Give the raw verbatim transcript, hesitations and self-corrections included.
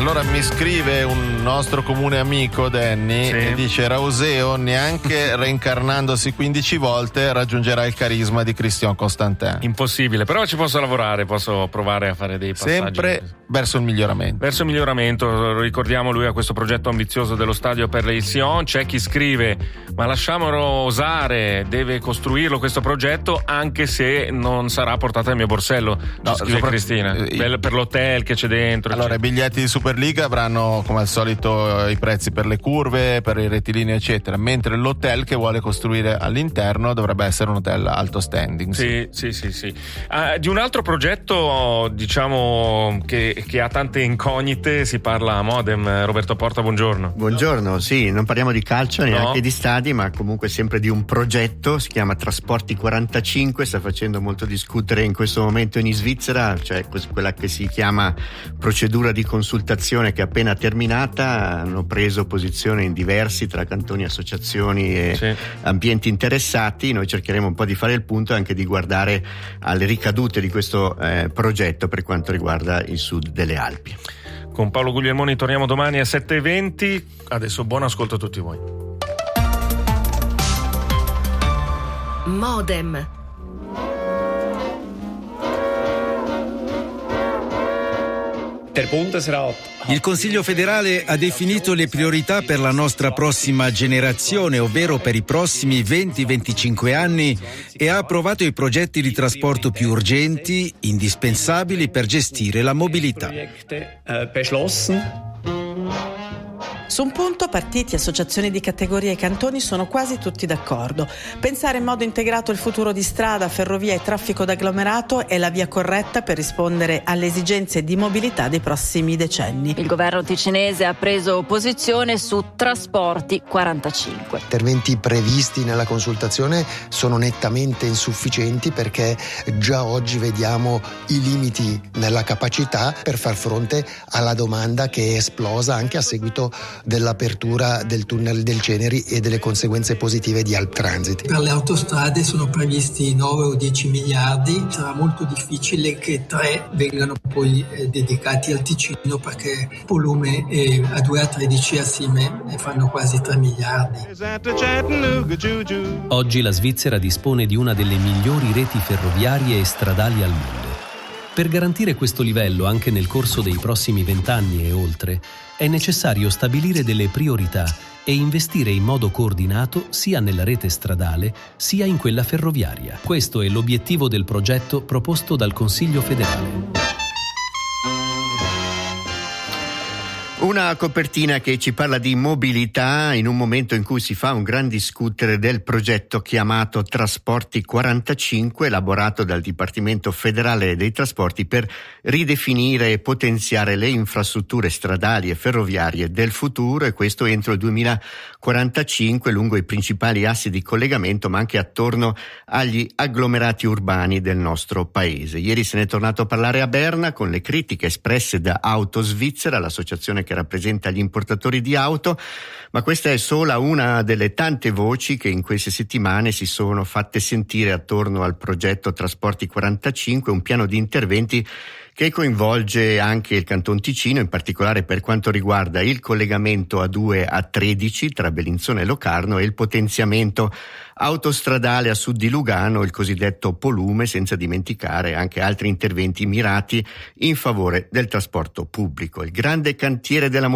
Allora mi scrive un nostro comune amico, Danny, sì. e dice: Rauseo, neanche reincarnandosi quindici volte raggiungerà il carisma di Christian Constantin. Impossibile, però ci posso lavorare, posso provare a fare dei passaggi. Sempre verso il miglioramento. Verso il miglioramento, ricordiamo, lui ha questo progetto ambizioso dello stadio per il Sion. C'è chi scrive: ma lasciamolo osare, deve costruirlo questo progetto, anche se non sarà portata nel mio borsello. No, scrive sopra... Cristina, eh, per, per l'hotel che c'è dentro. Allora, eccetera. i biglietti di Superliga avranno come al solito i prezzi per le curve, per i rettilinei eccetera, mentre l'hotel che vuole costruire all'interno dovrebbe essere un hotel alto standing. Sì, sì, sì, sì. Uh, di un altro progetto, diciamo, che, che ha tante incognite si parla a Modem. Roberto Porta, buongiorno. Buongiorno, sì, non parliamo di calcio neanche no. di stadi, ma comunque sempre di un progetto, si chiama Trasporti quarantacinque, sta facendo molto discutere in questo momento in Svizzera, cioè quella che si chiama procedura di consultazione che è appena terminata. Hanno preso posizione in diversi tra cantoni, associazioni e sì. ambienti interessati. Noi cercheremo un po' di fare il punto e anche di guardare alle ricadute di questo eh, progetto per quanto riguarda il sud delle Alpi. Con Paolo Guglielmoni torniamo domani a sette e venti. Adesso buon ascolto a tutti voi. Modem. Il Consiglio federale ha definito le priorità per la nostra prossima generazione, ovvero per i prossimi venti venticinque anni, e ha approvato i progetti di trasporto più urgenti, indispensabili per gestire la mobilità. Su un punto partiti, associazioni di categoria e cantoni sono quasi tutti d'accordo. Pensare in modo integrato il futuro di strada, ferrovia e traffico d'agglomerato è la via corretta per rispondere alle esigenze di mobilità dei prossimi decenni. Il governo ticinese ha preso posizione su Trasporti quarantacinque. Gli interventi previsti nella consultazione sono nettamente insufficienti perché già oggi vediamo i limiti nella capacità per far fronte alla domanda che è esplosa anche a seguito dell'apertura del tunnel del Ceneri e delle conseguenze positive di Alp Transit. Per le autostrade sono previsti nove o dieci miliardi, sarà molto difficile che tre vengano poi eh, dedicati al Ticino perché Polume e A due A tredici assieme fanno quasi tre miliardi. Oggi la Svizzera dispone di una delle migliori reti ferroviarie e stradali al mondo. Per garantire questo livello anche nel corso dei prossimi vent'anni e oltre, è necessario stabilire delle priorità e investire in modo coordinato sia nella rete stradale sia in quella ferroviaria. Questo è l'obiettivo del progetto proposto dal Consiglio federale. Una copertina che ci parla di mobilità in un momento in cui si fa un gran discutere del progetto chiamato Trasporti quarantacinque, elaborato dal Dipartimento Federale dei Trasporti per ridefinire e potenziare le infrastrutture stradali e ferroviarie del futuro, e questo entro il duemilaquarantacinque lungo i principali assi di collegamento ma anche attorno agli agglomerati urbani del nostro paese. Ieri se ne è tornato a parlare a Berna con le critiche espresse da Auto Svizzera, l'associazione che rappresenta gli importatori di auto, ma questa è sola una delle tante voci che in queste settimane si sono fatte sentire attorno al progetto Trasporti quarantacinque, un piano di interventi che coinvolge anche il Canton Ticino, in particolare per quanto riguarda il collegamento A due A tredici tra Bellinzona e Locarno e il potenziamento autostradale a sud di Lugano, il cosiddetto Polume, senza dimenticare anche altri interventi mirati in favore del trasporto pubblico. Il grande cantiere della